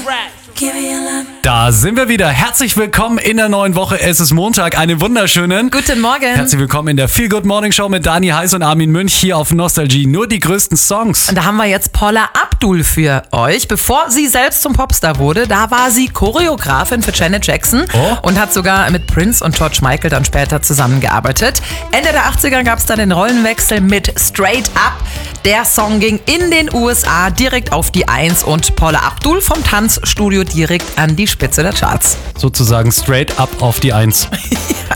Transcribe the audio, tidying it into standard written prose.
Da sind wir wieder. Herzlich willkommen in der neuen Woche. Es ist Montag. Einen wunderschönen guten Morgen. Herzlich willkommen in der Feel Good Morning Show mit Dani Heiß und Armin Münch hier auf Nostalgie. Nur die größten Songs. Und da haben wir jetzt Paula Abdul für euch. Bevor sie selbst zum Popstar wurde, da war sie Choreografin für Janet Jackson und hat sogar mit Prince und George Michael dann später zusammengearbeitet. Ende der 80er gab es dann den Rollenwechsel mit Straight Up. Der Song ging in den USA direkt auf die 1 und Paula Abdul vom Tanzstudio direkt an die Spitze der Charts. Sozusagen straight up auf die 1.